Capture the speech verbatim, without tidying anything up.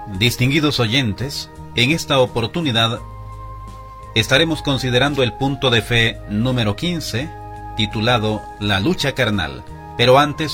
Distinguidos oyentes, en esta oportunidad estaremos considerando el punto de fe número quince, titulado La lucha carnal. Pero antes